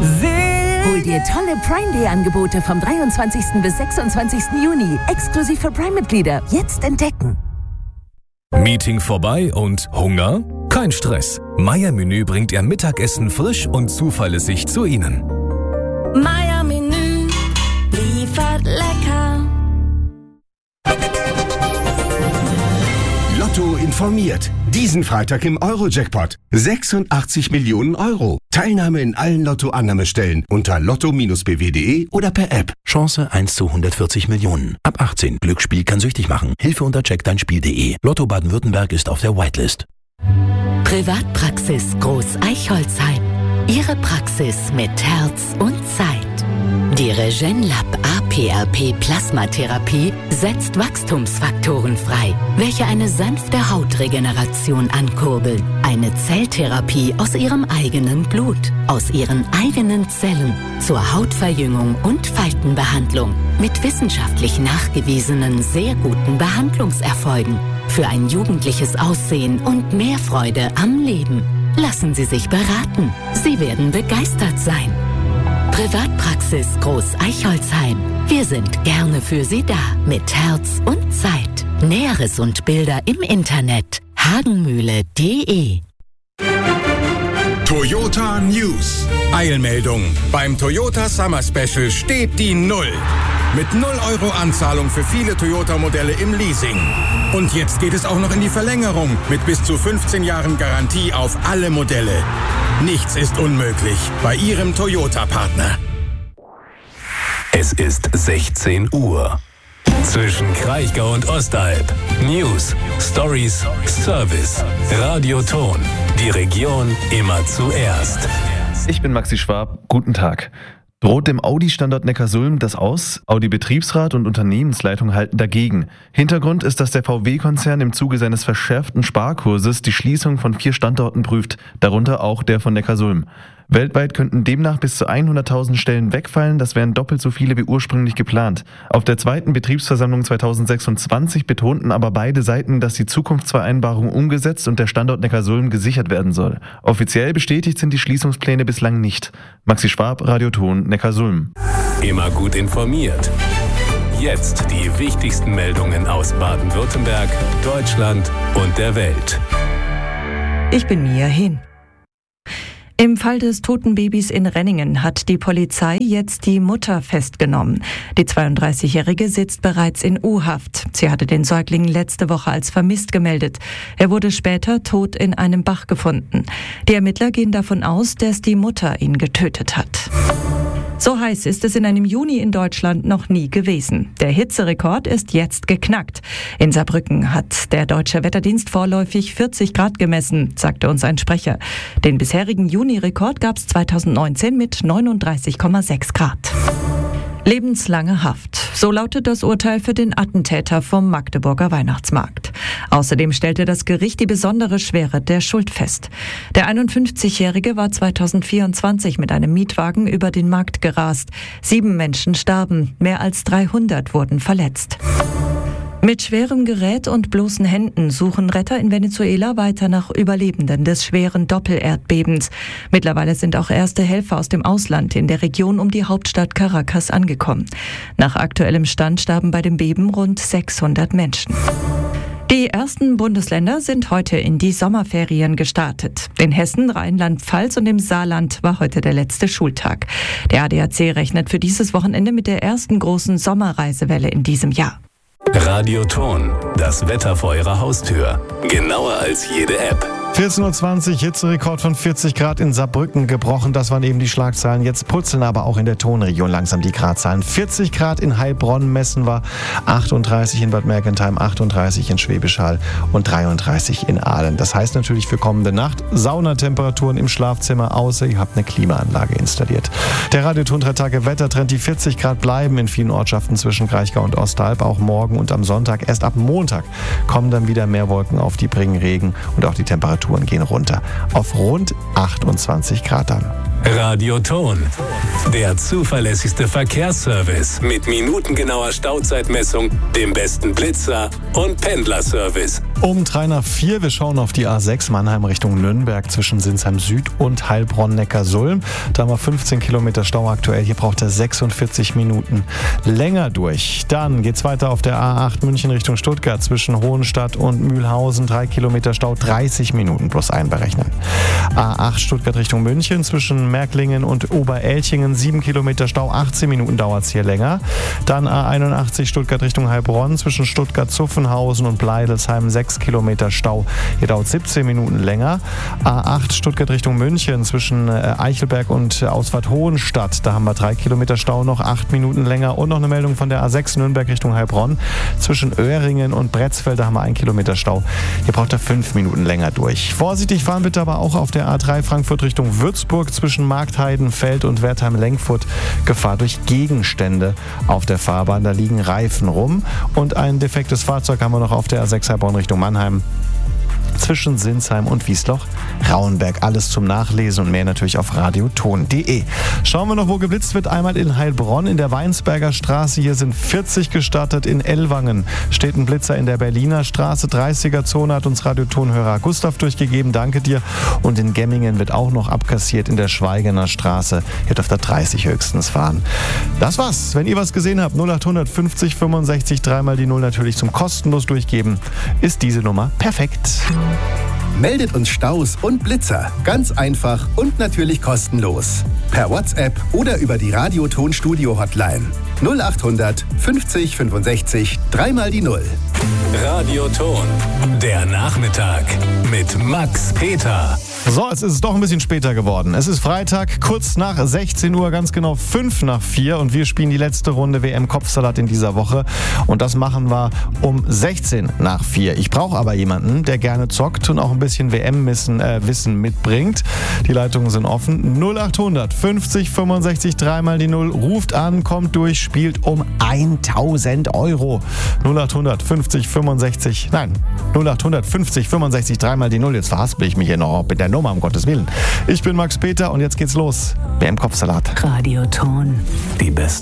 Hol dir tolle Prime Day Angebote vom 23. bis 26. Juni. Exklusiv für Prime-Mitglieder. Jetzt entdecken. Meeting vorbei und Hunger? Kein Stress. Meier Menü bringt Ihr Mittagessen frisch und zuverlässig zu Ihnen. Meier Menü liefert lecker. Lotto informiert. Diesen Freitag im Euro-Jackpot. 86 Millionen Euro. Teilnahme in allen Lotto-Annahmestellen unter lotto-bw.de oder per App. Chance 1 zu 140 Millionen. Ab 18. Glücksspiel kann süchtig machen. Hilfe unter checkdeinspiel.de. Lotto Baden-Württemberg ist auf der Whitelist. Privatpraxis Groß Eichholzheim. Ihre Praxis mit Herz und Zeit. Die Regenlab APRP Plasmatherapie setzt Wachstumsfaktoren frei, welche eine sanfte Hautregeneration ankurbeln. Eine Zelltherapie aus ihrem eigenen Blut, aus ihren eigenen Zellen zur Hautverjüngung und Faltenbehandlung mit wissenschaftlich nachgewiesenen sehr guten Behandlungserfolgen für ein jugendliches Aussehen und mehr Freude am Leben. Lassen Sie sich beraten. Sie werden begeistert sein. Privatpraxis Groß Eichholzheim. Wir sind gerne für Sie da mit Herz und Zeit. Näheres und Bilder im Internet hagenmühle.de. Toyota News. Eilmeldung. Beim Toyota Summer Special steht die Null. Mit 0 Euro Anzahlung für viele Toyota-Modelle im Leasing. Und jetzt geht es auch noch in die Verlängerung mit bis zu 15 Jahren Garantie auf alle Modelle. Nichts ist unmöglich bei Ihrem Toyota-Partner. Es ist 16 Uhr. Zwischen Kraichgau und Ostalb. News, Stories, Service. Radioton. Die Region immer zuerst. Ich bin Maxi Schwab. Guten Tag. Droht dem Audi-Standort Neckarsulm das aus? Audi-Betriebsrat und Unternehmensleitung halten dagegen. Hintergrund ist, dass der VW-Konzern im Zuge seines verschärften Sparkurses die Schließung von 4 Standorten prüft, darunter auch der von Neckarsulm. Weltweit könnten demnach bis zu 100.000 Stellen wegfallen, das wären doppelt so viele wie ursprünglich geplant. Auf der 2. Betriebsversammlung 2026 betonten aber beide Seiten, dass die Zukunftsvereinbarung umgesetzt und der Standort Neckarsulm gesichert werden soll. Offiziell bestätigt sind die Schließungspläne bislang nicht. Maxi Schwab, Radioton, Neckarsulm. Immer gut informiert. Jetzt die wichtigsten Meldungen aus Baden-Württemberg, Deutschland und der Welt. Ich bin Mia Hin. Im Fall des toten Babys in Renningen hat die Polizei jetzt die Mutter festgenommen. Die 32-Jährige sitzt bereits in U-Haft. Sie hatte den Säugling letzte Woche als vermisst gemeldet. Er wurde später tot in einem Bach gefunden. Die Ermittler gehen davon aus, dass die Mutter ihn getötet hat. So heiß ist es in einem Juni in Deutschland noch nie gewesen. Der Hitzerekord ist jetzt geknackt. In Saarbrücken hat der Deutsche Wetterdienst vorläufig 40 Grad gemessen, sagte uns ein Sprecher. Den bisherigen Juni-Rekord gab es 2019 mit 39,6 Grad. Lebenslange Haft. So lautet das Urteil für den Attentäter vom Magdeburger Weihnachtsmarkt. Außerdem stellte das Gericht die besondere Schwere der Schuld fest. Der 51-Jährige war 2024 mit einem Mietwagen über den Markt gerast. 7 Menschen starben, mehr als 300 wurden verletzt. Mit schwerem Gerät und bloßen Händen suchen Retter in Venezuela weiter nach Überlebenden des schweren Doppelerdbebens. Mittlerweile sind auch erste Helfer aus dem Ausland in der Region um die Hauptstadt Caracas angekommen. Nach aktuellem Stand starben bei dem Beben rund 600 Menschen. Die ersten Bundesländer sind heute in die Sommerferien gestartet. In Hessen, Rheinland-Pfalz und im Saarland war heute der letzte Schultag. Der ADAC rechnet für dieses Wochenende mit der ersten großen Sommerreisewelle in diesem Jahr. Radioton, das Wetter vor Ihrer Haustür. Genauer als jede App. 14.20 Uhr, Hitzerekord von 40 Grad in Saarbrücken gebrochen. Das waren eben die Schlagzeilen. Jetzt purzeln aber auch in der Tonregion langsam die Gradzahlen. 40 Grad in Heilbronn messen wir, 38 in Bad Mergentheim, 38 in Schwäbisch Hall und 33 in Aalen. Das heißt natürlich für kommende Nacht Saunatemperaturen im Schlafzimmer, außer ihr habt eine Klimaanlage installiert. Der Radioton 3 Tage Wettertrend, die 40 Grad bleiben in vielen Ortschaften zwischen Kraichgau und Ostalb, auch morgen und am Sonntag. Erst ab Montag kommen dann wieder mehr Wolken auf, die bringen Regen und auch die Temperaturen gehen runter auf rund 28 Grad dann. Radioton, der zuverlässigste Verkehrsservice mit minutengenauer Stauzeitmessung, dem besten Blitzer und Pendlerservice. Um 3 nach 4, wir schauen auf die A6 Mannheim Richtung Nürnberg zwischen Sinsheim Süd und Heilbronn-Neckarsulm. Da haben wir 15 Kilometer Stau aktuell. Hier braucht er 46 Minuten länger durch. Dann geht's weiter auf der A8 München Richtung Stuttgart zwischen Hohenstadt und Mühlhausen. 3 Kilometer Stau, 30 Minuten plus einberechnen. A8 Stuttgart Richtung München zwischen Märklingen und Oberelchingen. 7 Kilometer Stau, 18 Minuten dauert es hier länger. Dann A81 Stuttgart Richtung Heilbronn zwischen Stuttgart-Zuffenhausen und Bleidelsheim. 6 Kilometer Stau, hier dauert 17 Minuten länger. A8 Stuttgart Richtung München zwischen Eichelberg und Ausfahrt Hohenstadt. Da haben wir 3 Kilometer Stau, noch 8 Minuten länger. Und noch eine Meldung von der A6 Nürnberg Richtung Heilbronn zwischen Öhringen und Bretzfeld. Da haben wir 1 Kilometer Stau. Hier braucht er 5 Minuten länger durch. Vorsichtig fahren bitte aber auch auf der A3 Frankfurt Richtung Würzburg zwischen Marktheidenfeld und Wertheim-Lenkfurt. Gefahr durch Gegenstände auf der Fahrbahn. Da liegen Reifen rum. Und ein defektes Fahrzeug haben wir noch auf der A6 Heilbronn Richtung Mannheim. Zwischen Sinsheim und Wiesloch-Rauenberg. Alles zum Nachlesen und mehr natürlich auf radioton.de. Schauen wir noch, wo geblitzt wird. Einmal in Heilbronn in der Weinsberger Straße. Hier sind 40 gestartet. In Ellwangen steht ein Blitzer in der Berliner Straße. 30er-Zone hat uns Radiotonhörer Gustav durchgegeben. Danke dir. Und in Gemmingen wird auch noch abkassiert in der Schweigener Straße. Hier dürft ihr 30 höchstens fahren. Das war's. Wenn ihr was gesehen habt, 0800 50 65 3 die 0 natürlich zum kostenlos durchgeben, ist diese Nummer perfekt. Meldet uns Staus und Blitzer. Ganz einfach und natürlich kostenlos. Per WhatsApp oder über die Radioton-Studio-Hotline. 0800 50 65 3 die 0. Radioton. Der Nachmittag mit Max Peter. So, es ist doch ein bisschen später geworden. Es ist Freitag, kurz nach 16 Uhr, ganz genau 5 nach 4 und wir spielen die letzte Runde WM-Kopfsalat in dieser Woche und das machen wir um 16 nach 4. Ich brauche aber jemanden, der gerne zockt und auch ein bisschen WM-Wissen mitbringt. Die Leitungen sind offen. 0800 50 65 3 die 0. Ruft an, kommt durch, spielt um 1000 Euro. 0800 50 65, nein, 0800 50 65 3 die 0. Jetzt verhaspel ich mich hier noch mit der Nummer, um Gottes Willen. Ich bin Max Peter und jetzt geht's los. WM-Kopfsalat. Radioton. Die beste